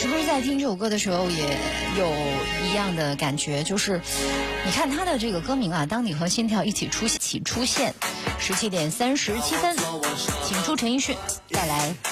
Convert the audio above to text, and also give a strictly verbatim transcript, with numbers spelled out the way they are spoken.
是不是在听这首歌的时候也有一样的感觉？就是你看它的这个歌名啊，当你和心跳一起出起出现，十七点三十七分，请出陈奕迅带来